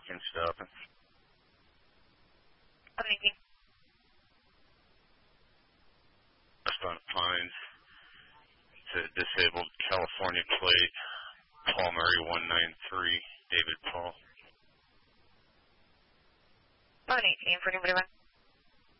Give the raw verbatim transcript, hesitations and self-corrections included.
Parking stopping. one eighteen. Westbound Pines. It's a disabled California plate. Paul Murray one nine three. David Paul. one eighteen for anybody one.